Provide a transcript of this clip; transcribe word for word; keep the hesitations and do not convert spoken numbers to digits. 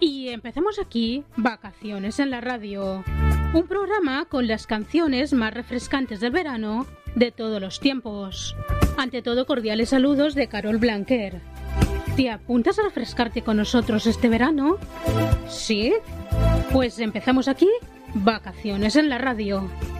Y empezamos aquí, Vacaciones en la Radio, un programa con las canciones más refrescantes del verano de todos los tiempos. Ante todo, cordiales saludos de Carol Blanquer. ¿Te apuntas a refrescarte con nosotros este verano? ¿Sí? Pues empezamos aquí, Vacaciones en la Radio.